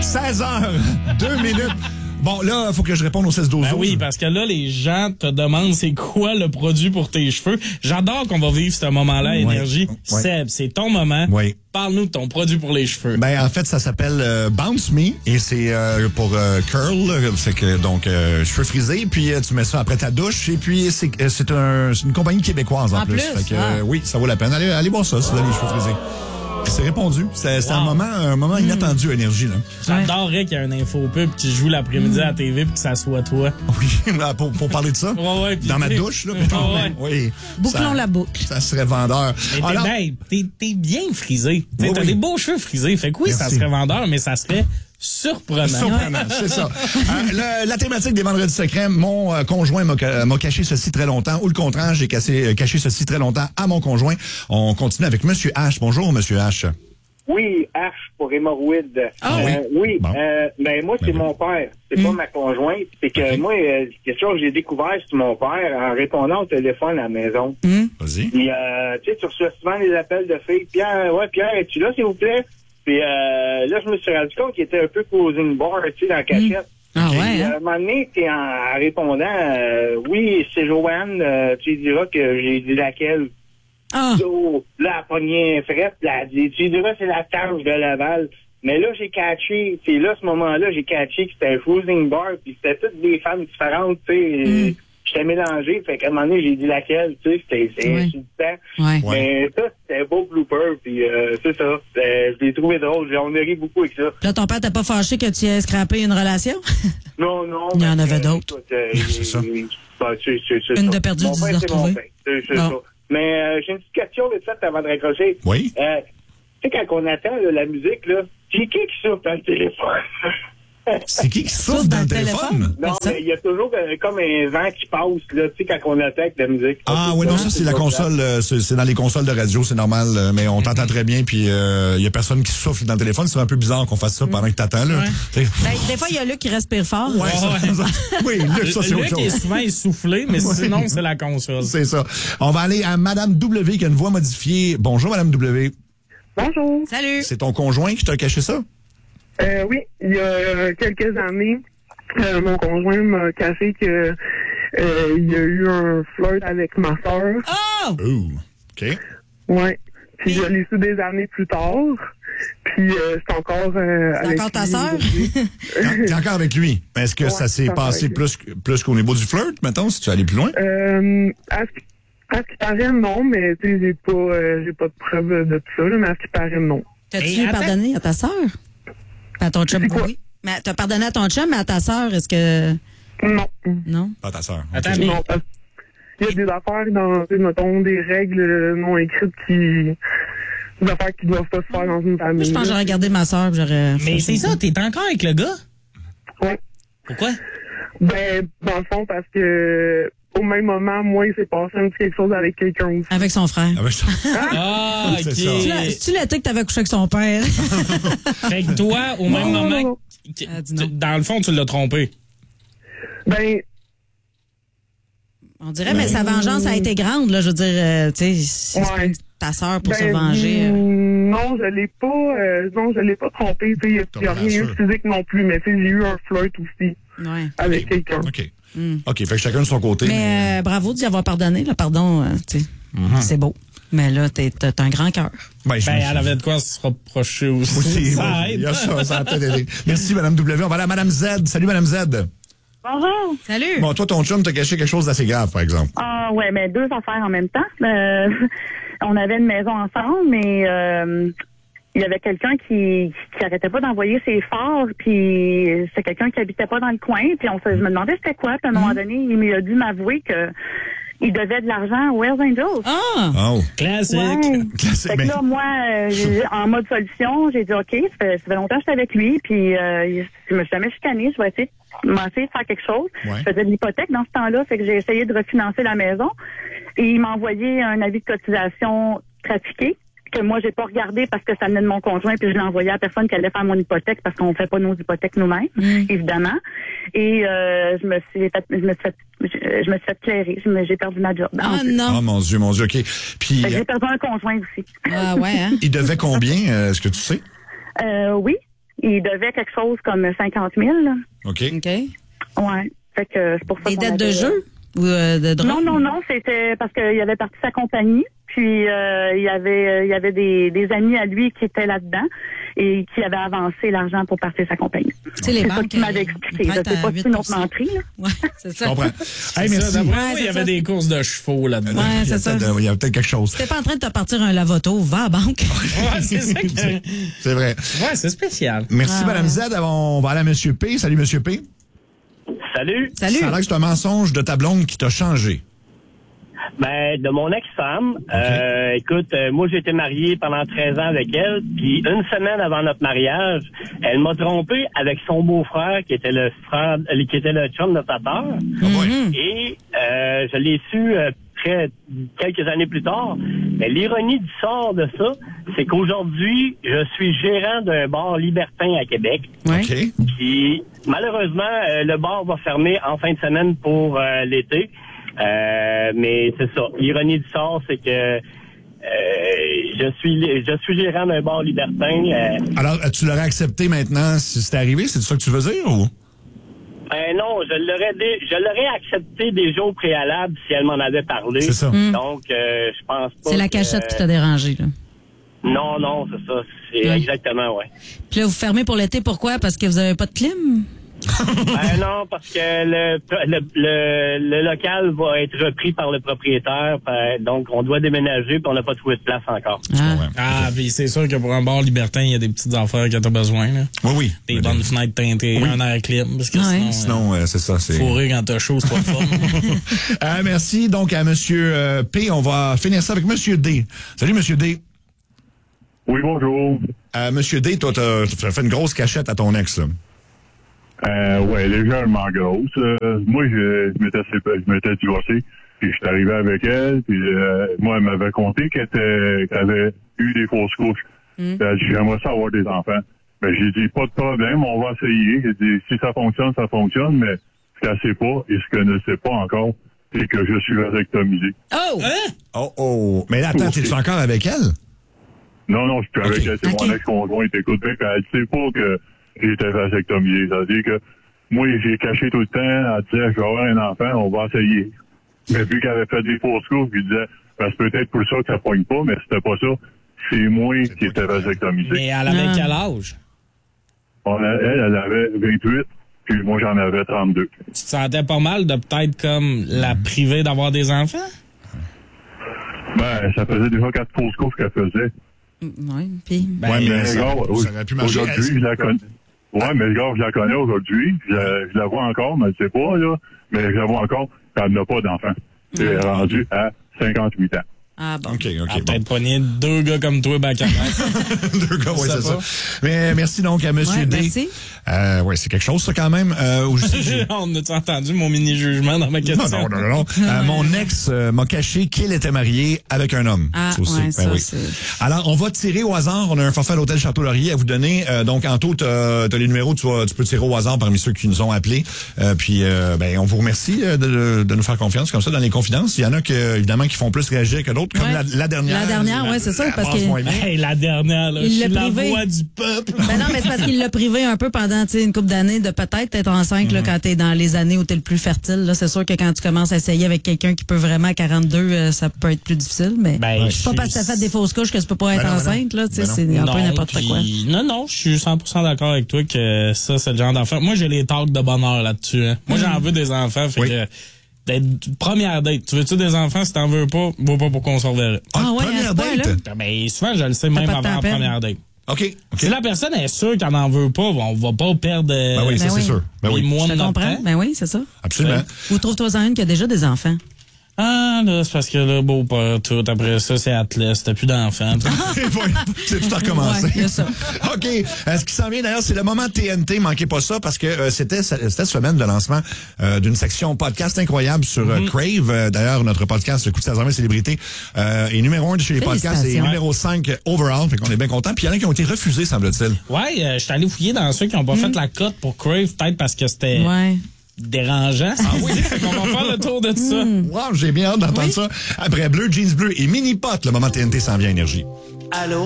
16h02. Bon, là, il faut que je réponde au 16-12. Ben oui, parce que là, les gens te demandent c'est quoi le produit pour tes cheveux. J'adore qu'on va vivre ce moment-là, Énergie. Ouais. Seb, c'est ton moment. Oui. Parle-nous de ton produit pour les cheveux. Ben en fait, ça s'appelle Bounce Me et c'est pour curl, c'est que donc cheveux frisés, puis tu mets ça après ta douche et puis c'est une compagnie québécoise en plus. Fait que oui, ça vaut la peine. Allez voir ça, si vous avez les cheveux frisés. C'est répondu. C'est un moment inattendu, Énergie, là. J'adorerais qu'il y ait un info-pub qui joue l'après-midi à la TV puis que ça soit toi. Oui, pour parler de ça. Ouais, dans ma douche, là. Oui. Bouclons la boucle. Ça serait vendeur. Mais t'es bien frisé. T'as des beaux cheveux frisés. Fait que oui, ça serait vendeur, mais ça serait surprenant. C'est ça. La thématique des Vendredis secrets, mon conjoint m'a caché ceci très longtemps, ou le contraire, j'ai caché ceci très longtemps à mon conjoint. On continue avec Monsieur H. Bonjour, Monsieur H. Oui, H pour hémorroïdes. Oui. Bon. Ben moi, c'est mon père. C'est pas ma conjointe. C'est que moi, quelque chose que j'ai découvert sur mon père en répondant au téléphone à la maison. Vas-y. Puis, tu sais, tu reçois souvent des appels de filles. Pierre, es-tu là, s'il vous plaît? Puis là, je me suis rendu compte qu'il était un peu causing bar, tu sais, dans la cachette. Ah ouais, À un moment donné, t'es en répondant, oui, c'est Joanne, tu lui diras que j'ai dit laquelle. So, là, elle a pogné un fret, là, elle dit, tu lui diras c'est la tâche de Laval. Mais là, j'ai catché, puis là, à ce moment-là, j'ai catché que c'était un cruising bar, puis c'était toutes des femmes différentes, tu sais. J'étais mélangé, fait qu'à un moment donné, j'ai dit laquelle, tu sais, c'était insultant. Mais ça, c'était un beau blooper, puis c'est ça. Je l'ai trouvé drôle, on a ri beaucoup avec ça. Là, ton père t'a pas fâché que tu aies scrappé une relation? Non. Il y en avait d'autres. C'est ça. Une de perdue, 10 de retrouvée. C'est ça. Mais j'ai une petite question de ça avant de raccrocher. Oui. Tu sais, quand on attend la musique, là, c'est qui souffle dans le téléphone? C'est qui souffle dans le téléphone? Non, mais il y a toujours comme un vent qui passe, là, tu sais, quand on attend avec la musique. Ah oui, non, ça, c'est la console, c'est dans les consoles de radio, c'est normal, mais on t'entend très bien, puis il y a personne qui souffle dans le téléphone. C'est un peu bizarre qu'on fasse ça pendant que t'attends, là. Ben, des fois, il y a Luc qui respire fort. Oui, Luc, ça, c'est autre chose. Luc est souvent essoufflé, mais sinon, c'est la console. C'est ça. On va aller à Madame W qui a une voix modifiée. Bonjour, Madame W. Bonjour. Salut. C'est ton conjoint qui t'a caché ça? Oui, il y a quelques années, mon conjoint m'a caché que il y a eu un flirt avec ma sœur. Oh! OK. Ouais. Puis je l'ai su des années plus tard. Puis c'est encore avec encore ta lui. sœur? T'es encore avec lui. Est-ce que ça s'est passé plus qu'au niveau du flirt, mettons, si tu es allé plus loin? À ce qui paraît, non, mais tu sais, j'ai pas de preuve de tout ça, là, mais à ce qui paraît, non. T'as-tu pardonné à ta sœur? À ton chum, oui. Mais t'as pardonné à ton chum, mais à ta sœur, est-ce que... Non. Non? Pas ta sœur. Attends, Okay. mais... Non, parce qu'il y a des affaires dans, mettons, des règles non écrites des affaires qui doivent pas se faire dans une famille. Moi, je pense que j'aurais regardé ma sœur, j'aurais... Mais c'est ça, t'es encore avec le gars? Oui. Pourquoi? Ben, dans le fond, parce que au même moment, moi, il s'est passé un petit quelque chose avec quelqu'un aussi. Avec son frère. Avec ça. Ah, OK. C'est-tu l'été que t'avais couché avec son père? Fait que toi, au même moment, dans le fond, tu l'as trompé. Ben... On dirait, mais sa vengeance a été grande, là. Je veux dire, tu sais, si c'est ta sœur pour se venger. Non, je l'ai pas trompé. Il n'y a rien eu de physique non plus, mais j'ai eu un flirt aussi avec quelqu'un. OK. OK, fait que chacun de son côté. Mais bravo d'y avoir pardonné, là. Pardon, tu sais, c'est beau. Mais là, t'as un grand cœur. Elle avait de quoi se reprocher aussi. Ça aide. Il y a ça a peut-être aidé. Merci, Mme W. On va aller à Mme Z. Salut, Mme Z. Bonjour. Salut. Bon, toi, ton chum t'a caché quelque chose d'assez grave, par exemple. Ah, ouais, mais deux affaires en même temps. On avait une maison ensemble, mais il y avait quelqu'un qui arrêtait pas d'envoyer ses phares, puis c'est quelqu'un qui habitait pas dans le coin, puis je me demandais c'était quoi, puis à un moment donné, il m'a dû m'avouer que il devait de l'argent aux Hells Angels. Oh, classique. Ouais. Fait que là, moi, en mode solution, j'ai dit OK, ça fait longtemps que j'étais avec lui, puis je me suis jamais chicanée, je vais essayer de faire quelque chose. Ouais. Je faisais de l'hypothèque dans ce temps-là, fait que j'ai essayé de refinancer la maison. Et il m'a envoyé un avis de cotisation trafiqué, que moi, j'ai pas regardé parce que ça venait de mon conjoint, puis je l'ai envoyé à la personne qui allait faire mon hypothèque parce qu'on fait pas nos hypothèques nous-mêmes, évidemment. Et je me suis fait clairer. J'ai perdu ma job. Ah non. Oh mon Dieu, OK. Puis j'ai perdu un conjoint aussi. Ah ouais, hein? il devait combien, est-ce que tu sais? Oui. Il devait quelque chose comme 50 000. Là. OK. Ouais. Fait que c'est pour ça. Des dettes de jeu ou de drogue? Non. C'était parce qu'il avait parti sa compagnie. Puis il y avait des amis à lui qui étaient là-dedans et qui avaient avancé l'argent pour partir sa compagnie. C'est ça qu'il m'avait expliqué. Je sais pas si c'est une autre menterie. Ouais, c'est ça. Je comprends. Hey, merci. Il y avait des courses de chevaux là-dedans. Ouais, c'est ça. Il y a peut-être quelque chose. T'es pas en train de te partir un lavoto, va à la banque. Ouais, c'est ça. C'est vrai. Ouais, c'est spécial. Merci, Mme Z. On va aller à M. P. Salut, M. P. Salut. Ça a l'air que c'est un mensonge de ta blonde qui t'a changé. Ben, de mon ex-femme. Okay. Écoute, moi, j'ai été marié pendant 13 ans avec elle. Puis, une semaine avant notre mariage, elle m'a trompé avec son beau-frère, qui était le chum de sa sœur. Et je l'ai su quelques années plus tard. Mais l'ironie du sort de ça, c'est qu'aujourd'hui, je suis gérant d'un bar libertin à Québec. Ouais. OK. Puis, malheureusement, le bar va fermer en fin de semaine pour l'été. Mais c'est ça. L'ironie du sort, c'est que je suis gérant d'un bar libertin. Alors, tu l'aurais accepté maintenant si c'était arrivé? C'est ça que tu veux dire ou? Non, je l'aurais accepté déjà au préalable si elle m'en avait parlé. C'est ça. Donc, je pense pas. C'est la cachette qui t'a dérangé, là. Non, c'est ça. C'est exactement, ouais. Puis là, vous fermez pour l'été, pourquoi? Parce que vous avez pas de clim? Non, parce que le local va être repris par le propriétaire. Donc, on doit déménager puis on n'a pas trouvé de place encore. Puis c'est sûr que pour un bar libertin, il y a des petites affaires que t'as besoin. Là. Oui. Des bonnes fenêtres teintées, un air clim. Parce que sinon c'est ça. C'est fourré quand t'as chaud, c'est pas fun. Merci donc à M. P. On va finir ça avec M. D. Salut, M. D. Oui, bonjour. M. D, toi, t'as fait une grosse cachette à ton ex, là. Ouais, légèrement grosse. Moi, je m'étais divorcé, puis je suis arrivé avec elle, puis moi, elle m'avait conté qu'elle avait eu des fausses couches. Elle a dit, j'aimerais ça avoir des enfants. Ben, j'ai dit, pas de problème, on va essayer. J'ai dit, si ça fonctionne, mais ce qu'elle sait pas, et ce qu'elle ne sait pas encore, c'est que je suis vasectomisé. Oh! Hein? Oh! Mais là, attends, t'es-tu encore avec elle? Non, je suis avec elle. C'est mon ex-conjoint. Écoute bien, elle sait pas que j'étais vasectomisé. C'est-à-dire que moi, j'ai caché tout le temps. Elle disait, je vais avoir un enfant, on va essayer. Mais vu qu'elle avait fait des fausses couches, je disais, c'est peut-être pour ça que ça pogne pas, mais c'était pas ça. C'est moi qui étais vasectomisé. Mais elle avait quel âge? Elle avait 28, puis moi, j'en avais 32. Tu te sentais pas mal de peut-être comme la priver d'avoir des enfants? Ben, ça faisait déjà 4 fausses couches qu'elle faisait. Oui, puis... mais ça aurait pu marcher. Aujourd'hui, je la connais. Ouais, mais regarde, je la connais aujourd'hui. Je la vois encore, mais je sais pas, là. Mais je la vois encore, elle n'a pas d'enfant. Elle est rendue à 58 ans. Ah bon. OK. Peut-être pogné 2 gars comme toi, bac à bac. 2 gars, oui, c'est ça. Mais merci donc à M. D. Merci. C'est quelque chose, ça, quand même. On a-tu entendu mon mini-jugement dans ma question? Non. Mon ex m'a caché qu'il était marié avec un homme. Ah, ça aussi. Alors, on va tirer au hasard. On a un forfait à l'hôtel Château-Laurier à vous donner. Donc, Anto, t'as les numéros. Tu peux tirer au hasard parmi ceux qui nous ont appelés. Puis, on vous remercie de nous faire confiance comme ça dans les confidences. Il y en a évidemment, qui font plus réagir que d'autres. Comme la dernière. La dernière, oui, c'est ça. Parce que la dernière, là, je suis la voix du peuple. Ben non, mais c'est parce qu'il l'a privé un peu pendant une couple d'années de peut-être être enceinte là, quand t'es dans les années où t'es le plus fertile. Là, c'est sûr que quand tu commences à essayer avec quelqu'un qui peut vraiment à 42, ça peut être plus difficile. Mais c'est pas parce que t'as fait des fausses couches que tu peux pas être enceinte. Là, c'est un peu n'importe quoi. Non, je suis 100% d'accord avec toi que ça, c'est le genre d'enfant. Moi, j'ai les talks de bonheur là-dessus. Hein. Moi, j'en veux des enfants. Fait que première date. Tu veux-tu des enfants? Si t'en veux pas, va pas pour qu'on se reverrait. Première date? Ben, souvent, je le sais même avant la première date. OK. Si la personne est sûre qu'elle n'en veut pas, on va pas perdre c'est sûr. les mois de notre temps. Ben oui, c'est ça. Absolument. Ou trouve-toi une qui a déjà des enfants. Ah, là, c'est parce que là, beau-père, tout, après ça, c'est Atlas, t'as plus d'enfants. C'est tout à recommencer. Ouais, ça. OK. Ce qui s'en vient, d'ailleurs, c'est le moment TNT. Manquez pas ça, parce que c'était cette semaine de lancement d'une section podcast incroyable sur Crave. D'ailleurs, notre podcast, le coup de 16 célébrité, est numéro 1 chez les podcasts et numéro 5 overall. Fait qu'on est bien contents. Puis il y en a qui ont été refusés, semble-t-il. Ouais, je suis allé fouiller dans ceux qui n'ont pas fait la cote pour Crave, peut-être parce que c'était... dérangeant. Ah oui, on va faire le tour de ça. Wow, j'ai bien hâte d'entendre ça. Après Bleu, Jeans Bleu et Mini Pot, le moment TNT s'en vient, Énergie. Allô?